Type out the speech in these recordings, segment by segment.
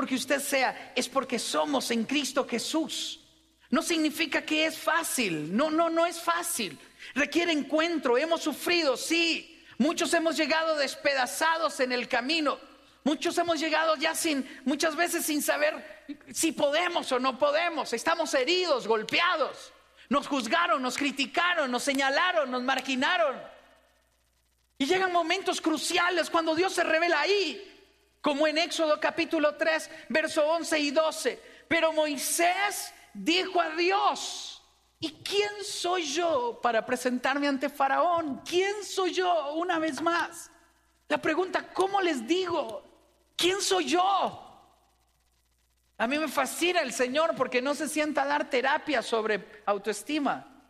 porque usted sea, es porque somos en Cristo Jesús. No significa que es fácil, no es fácil. Requiere encuentro, hemos sufrido, sí. Muchos hemos llegado despedazados en el camino. Muchos hemos llegado ya muchas veces sin saber si podemos o no podemos. Estamos heridos, golpeados. Nos juzgaron, nos criticaron, nos señalaron, nos marginaron. Y llegan momentos cruciales cuando Dios se revela ahí. Como en Éxodo capítulo 3, verso 11 y 12. Pero Moisés dijo a Dios: ¿y quién soy yo para presentarme ante Faraón? ¿Quién soy yo? Una vez más, la pregunta: ¿cómo les digo? ¿Quién soy yo? A mí me fascina el Señor porque no se sienta a dar terapia sobre autoestima.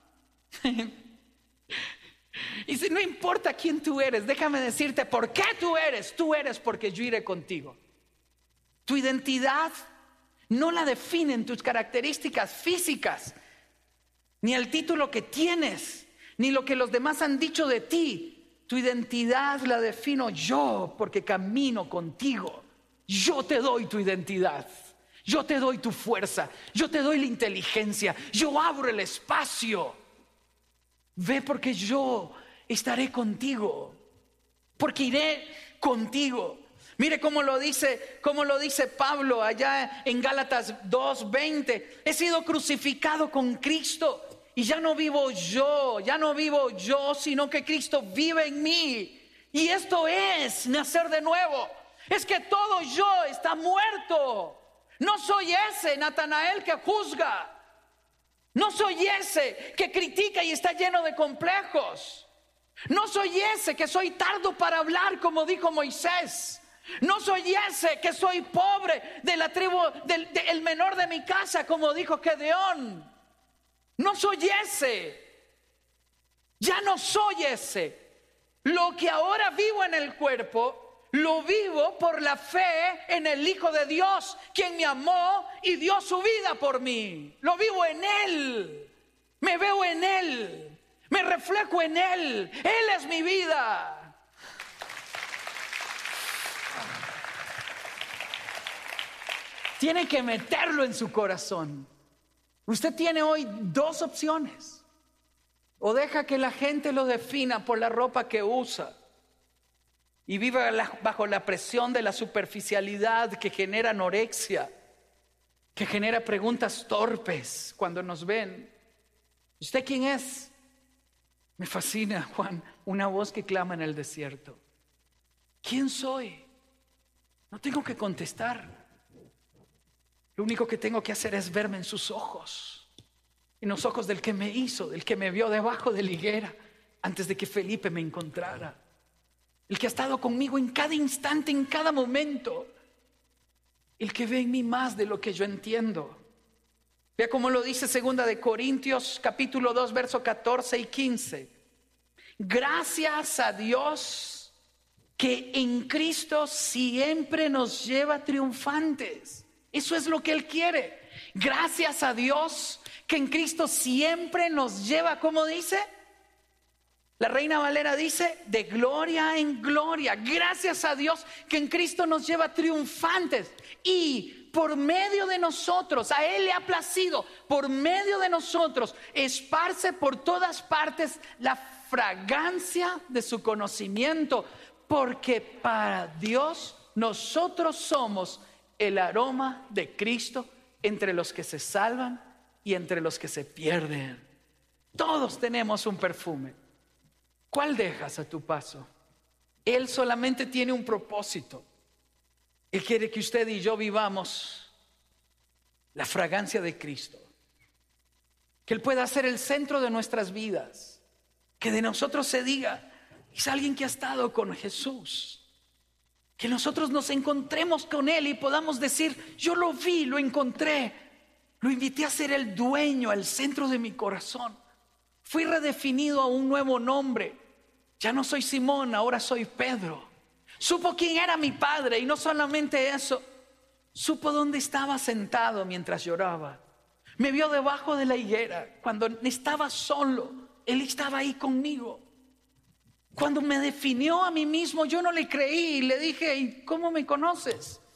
Y si no importa quién tú eres, déjame decirte por qué tú eres porque yo iré contigo. Tu identidad no la definen tus características físicas, ni el título que tienes, ni lo que los demás han dicho de ti. Tu identidad la defino yo, porque camino contigo. Yo te doy tu identidad, yo te doy tu fuerza, yo te doy la inteligencia, yo abro el espacio. Ve, porque yo estaré contigo, porque iré contigo. Mire cómo lo dice Pablo allá en Gálatas 2:20. He sido crucificado con Cristo y ya no vivo yo, sino que Cristo vive en mí. Y esto es nacer de nuevo. Es que todo yo está muerto. No soy ese Natanael que juzga. No soy ese que critica y está lleno de complejos. No soy ese que soy tardo para hablar, como dijo Moisés. No soy ese que soy pobre de la tribu, el menor de mi casa, como dijo Gedeón. No soy ese. Ya no soy ese. Lo que ahora vivo en el cuerpo, lo vivo por la fe en el Hijo de Dios, quien me amó y dio su vida por mí. Lo vivo en Él. Me veo en Él. Me reflejo en Él. Él es mi vida. Tiene que meterlo en su corazón. Usted tiene hoy dos opciones. O deja que la gente lo defina por la ropa que usa y viva bajo la presión de la superficialidad que genera anorexia, que genera preguntas torpes cuando nos ven. ¿Usted quién es? Me fascina, Juan, una voz que clama en el desierto. ¿Quién soy? No tengo que contestar. Lo único que tengo que hacer es verme en sus ojos, en los ojos del que me hizo, del que me vio debajo de la higuera antes de que Felipe me encontrara. El que ha estado conmigo en cada instante, en cada momento. El que ve en mí más de lo que yo entiendo. Vea cómo lo dice 2 Corintios capítulo 2, verso 14 y 15. Gracias a Dios que en Cristo siempre nos lleva triunfantes. Eso es lo que Él quiere. Gracias a Dios que en Cristo siempre nos lleva, ¿cómo dice? La Reina Valera dice, de gloria en gloria. Gracias a Dios que en Cristo nos lleva triunfantes. Y por medio de nosotros, a Él le ha placido, por medio de nosotros, esparce por todas partes la fragancia de su conocimiento. Porque para Dios nosotros somos el aroma de Cristo entre los que se salvan y entre los que se pierden. Todos tenemos un perfume. ¿Cuál dejas a tu paso? Él solamente tiene un propósito. Él quiere que usted y yo vivamos la fragancia de Cristo. Que Él pueda ser el centro de nuestras vidas. Que de nosotros se diga, es alguien que ha estado con Jesús. Que nosotros nos encontremos con Él y podamos decir, yo lo vi, lo encontré. Lo invité a ser el dueño, el centro de mi corazón. Fui redefinido a un nuevo nombre. Ya no soy Simón, ahora soy Pedro. Supo quién era mi padre y no solamente eso, supo dónde estaba sentado mientras lloraba. Me vio debajo de la higuera cuando estaba solo. Él estaba ahí conmigo. Cuando me definió a mí mismo, yo no le creí y le dije, ¿y cómo me conoces?